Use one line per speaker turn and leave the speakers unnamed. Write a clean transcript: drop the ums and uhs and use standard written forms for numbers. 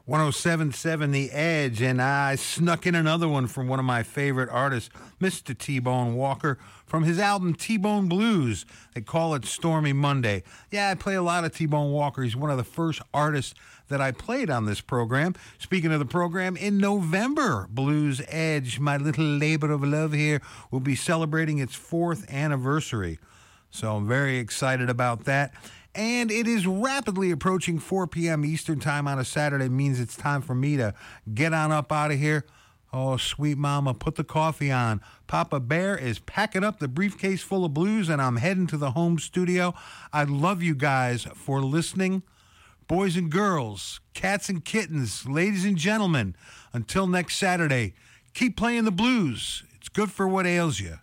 107.7 The Edge, and I snuck in another one from one of my favorite artists, Mr. T-Bone Walker, from his album T-Bone Blues. They call it Stormy Monday. Yeah, I play a lot of T-Bone Walker. He's one of the first artists that I played on this program. Speaking of the program, in November, Blues Edge, my little labor of love here, will be celebrating its 4th anniversary. So I'm very excited about that. And it is rapidly approaching 4 p.m. Eastern time on a Saturday. It means it's time for me to get on up out of here. Oh, sweet mama, put the coffee on. Papa Bear is packing up the briefcase full of blues, and I'm heading to the home studio. I love you guys for listening. Boys and girls, cats and kittens, ladies and gentlemen, until next Saturday, keep playing the blues. It's good for what ails you.